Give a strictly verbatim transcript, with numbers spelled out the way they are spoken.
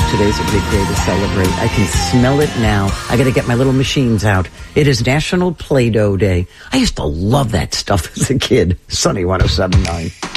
Today's a big day to celebrate. I can smell it now. I got to get my little machines out. It is National Play-Doh Day. I used to love that stuff as a kid. Sunny one oh seven point nine.